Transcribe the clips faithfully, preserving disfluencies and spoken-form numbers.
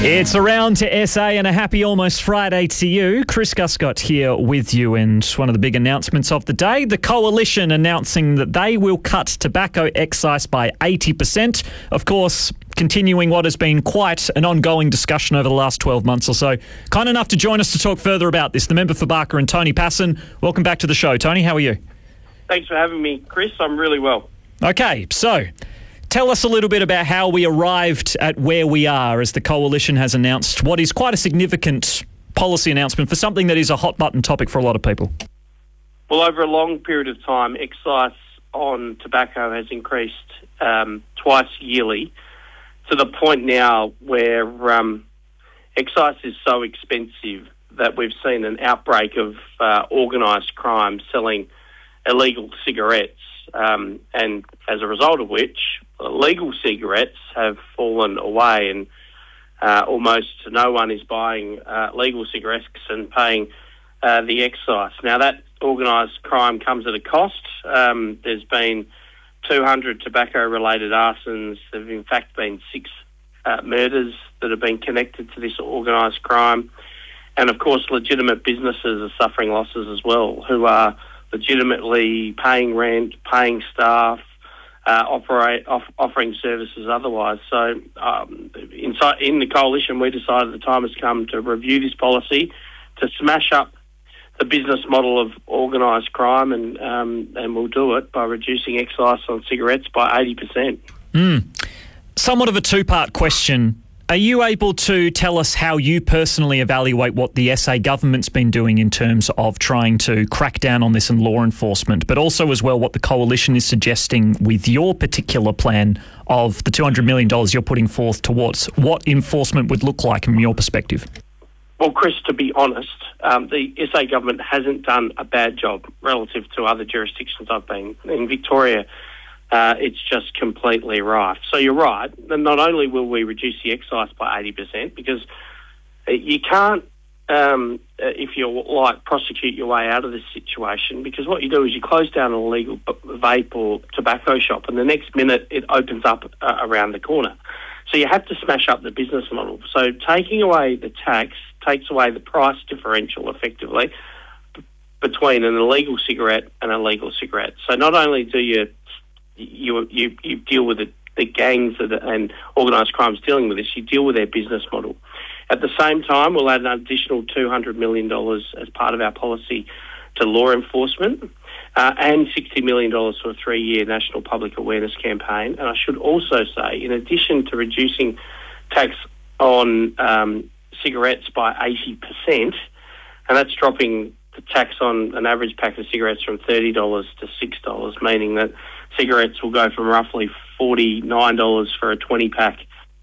It's around to S A and a happy almost Friday to you. Chris Guscott here with you, and one of the big announcements of the day, the Coalition announcing that they will cut tobacco excise by eighty percent. Of course, continuing what has been quite an ongoing discussion over the last twelve months or so. Kind enough to join us to talk further about this, the member for Barker and Tony Passon. Welcome back to the show. Tony, how are you? Thanks for having me, Chris. I'm really well. Okay, so tell us a little bit about how we arrived at where we are as the Coalition has announced what is quite a significant policy announcement for something that is a hot-button topic for a lot of people. Well, over a long period of time, excise on tobacco has increased um, twice yearly, to the point now where um, excise is so expensive that we've seen an outbreak of uh, organised crime selling illegal cigarettes, um, and as a result of which, legal cigarettes have fallen away, and uh, almost no one is buying uh, legal cigarettes and paying uh, the excise. Now, that organised crime comes at a cost. Um, there's been two hundred tobacco-related arsons. There have in fact been six uh, murders that have been connected to this organised crime. And, of course, legitimate businesses are suffering losses as well, who are legitimately paying rent, paying staff, uh, operate, off, offering services otherwise. So um, inside, in the Coalition, we decided the time has come to review this policy, to smash up the business model of organised crime, and um, and we'll do it by reducing excise on cigarettes by eighty percent. Mm. Somewhat of a two-part question. Are you able to tell us how you personally evaluate what the S A government's been doing in terms of trying to crack down on this in law enforcement, but also as well what the Coalition is suggesting with your particular plan of the two hundred million dollars you're putting forth towards what enforcement would look like from your perspective? Well, Chris, to be honest, um, the S A government hasn't done a bad job relative to other jurisdictions I've been. In Victoria, uh, it's just completely rife. So you're right. Not only will we reduce the excise by eighty percent, because you can't, um, if you like, prosecute your way out of this situation, because what you do is you close down an illegal vape or tobacco shop, and the next minute it opens up uh, around the corner. So you have to smash up the business model. So taking away the tax takes away the price differential effectively b- between an illegal cigarette and a legal cigarette. So not only do you you you, you deal with the, the gangs that are, and organised crimes dealing with this, you deal with their business model. At the same time, we'll add an additional two hundred million dollars as part of our policy to law enforcement, uh, and sixty million dollars for a three-year national public awareness campaign. And I should also say, in addition to reducing tax on um, cigarettes by eighty percent, and that's dropping the tax on an average pack of cigarettes from thirty dollars to six dollars, meaning that cigarettes will go from roughly forty-nine dollars for a twenty-pack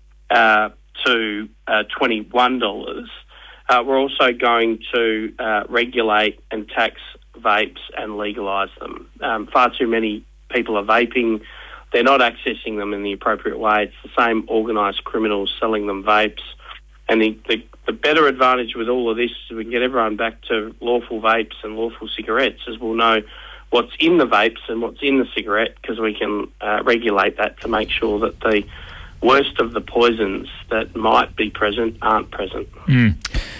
uh, to uh, twenty-one dollars. Uh, we're also going to uh, regulate and tax vapes and legalise them. Um, far too many people are vaping. They're not accessing them in the appropriate way. It's the same organised criminals selling them vapes. And the, the, the better advantage with all of this is we can get everyone back to lawful vapes and lawful cigarettes, as we'll know what's in the vapes and what's in the cigarette, because we can uh, regulate that to make sure that the worst of the poisons that might be present aren't present. Mm.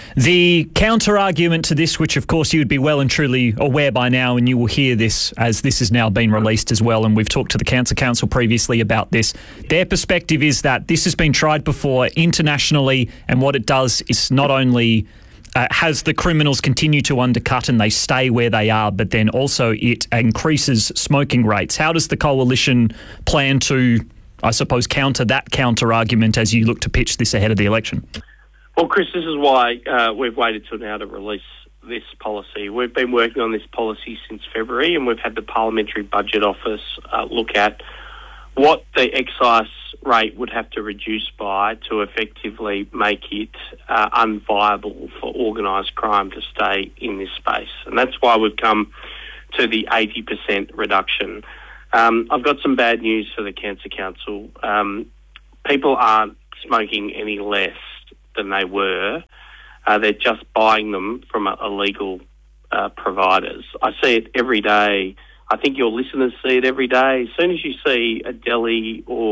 The counter-argument to this, which of course you would be well and truly aware by now, and you will hear this as this has now been released as well, and we've talked to the Cancer Council previously about this, their perspective is that this has been tried before internationally, and what it does is not only uh, has the criminals continue to undercut and they stay where they are, but then also it increases smoking rates. How does the Coalition plan to, I suppose, counter that counter-argument as you look to pitch this ahead of the election? Well, Chris, this is why uh, we've waited till now to release this policy. We've been working on this policy since February, and we've had the Parliamentary Budget Office uh, look at what the excise rate would have to reduce by to effectively make it uh, unviable for organised crime to stay in this space. And that's why we've come to the eighty percent reduction. Um, I've got some bad news for the Cancer Council. Um, people aren't smoking any less than they were. Uh, they're just buying them from uh, illegal uh, providers. I see it every day. I think your listeners see it every day. As soon as you see a deli or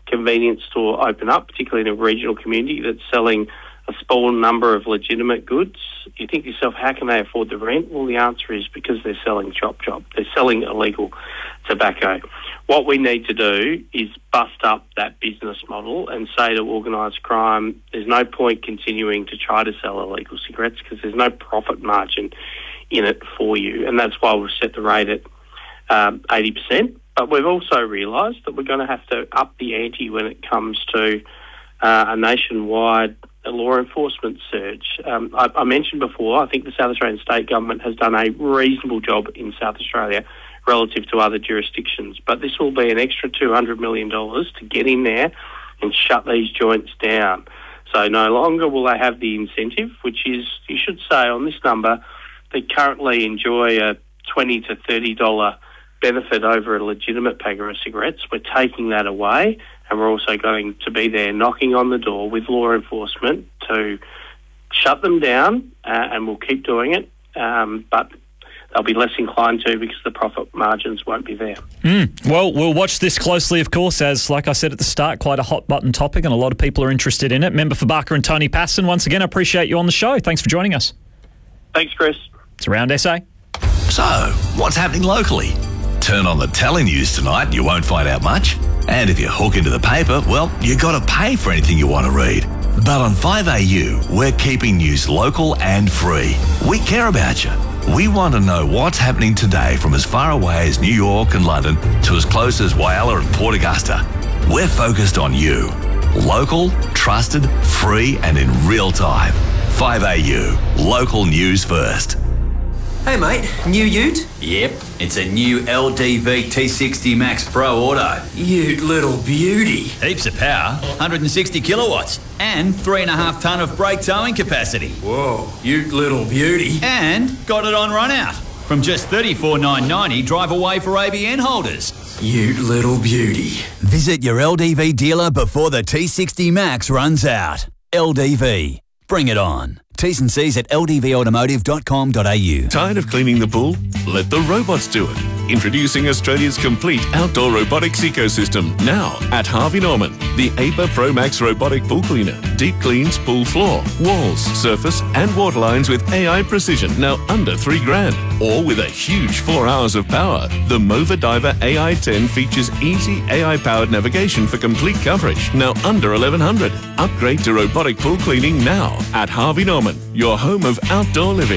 convenience store open up, particularly in a regional community that's selling a small number of legitimate goods, you think to yourself, how can they afford the rent? Well, the answer is because they're selling chop chop. They're selling illegal tobacco. What we need to do is bust up that business model and say to organised crime, there's no point continuing to try to sell illegal cigarettes because there's no profit margin in it for you. And that's why we've set the rate at um, eighty percent. But we've also realised that we're going to have to up the ante when it comes to uh, a nationwide law enforcement surge. Um, I, I mentioned before, I think the South Australian State Government has done a reasonable job in South Australia relative to other jurisdictions. But this will be an extra two hundred million dollars to get in there and shut these joints down. So no longer will they have the incentive, which is, you should say on this number, they currently enjoy a twenty to thirty dollars benefit over a legitimate packer of cigarettes. We're taking that away, and we're also going to be there knocking on the door with law enforcement to shut them down, uh, and we'll keep doing it, um, but they'll be less inclined to because the profit margins won't be there. Mm. Well, we'll watch this closely, of course, as, like I said at the start, quite a hot-button topic, and a lot of people are interested in it. Member for Barker and Tony Paston, once again, I appreciate you on the show. Thanks for joining us. Thanks, Chris. It's Around S A. So, what's happening locally? Turn on the telenews tonight and you won't find out much. And if you hook into the paper, well, you got to pay for anything you want to read. But on five A U, we're keeping news local and free. We care about you. We want to know what's happening today from as far away as New York and London to as close as Whyalla and Port Augusta. We're focused on you. Local, trusted, free and in real time. five A U, local news first. Hey mate, new ute? Yep, it's a new L D V T sixty Max Pro Auto. Ute little beauty. Heaps of power, one hundred sixty kilowatts, and three and a half tonne of brake towing capacity. Whoa, ute little beauty. And got it on run out. From just thirty-four thousand nine hundred ninety drive away for A B N holders. Ute little beauty. Visit your L D V dealer before the T sixty Max runs out. L D V. Bring it on. T's and C's at l d v automotive dot com dot a u. Tired of cleaning the pool? Let the robots do it. Introducing Australia's complete outdoor robotics ecosystem now at Harvey Norman. The A P A Pro Max robotic pool cleaner. Deep cleans pool floor, walls, surface and water lines with A I precision, now under three grand. Or with a huge four hours of power. The Mova Diver A I ten features easy A I-powered navigation for complete coverage, now under eleven hundred. Upgrade to robotic pool cleaning now at Harvey Norman, your home of outdoor living.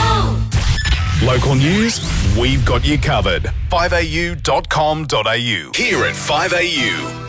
Local news, we've got you covered. five a u dot com dot a u. Here at five A U.